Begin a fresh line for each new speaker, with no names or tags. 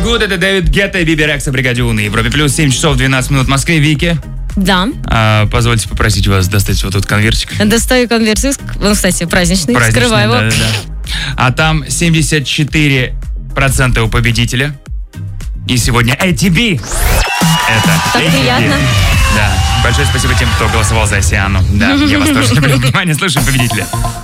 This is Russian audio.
Good, это Дэвид Гетта и Биби Рекса, Бригадюн. Европе плюс 7 часов 12 минут в Москве. Вики,
Да.
позвольте попросить вас достать вот тут конвертик.
Достаю конверсию. Ну, кстати, праздничный.
Праздничный,
Вскрываю его.
да. А там 74% у победителя. И сегодня ATB. Это
Так
ATB.
приятно.
Да. Большое спасибо тем, кто голосовал за Осиану. Да, я вас тоже люблю. Внимание, слушаем победителя.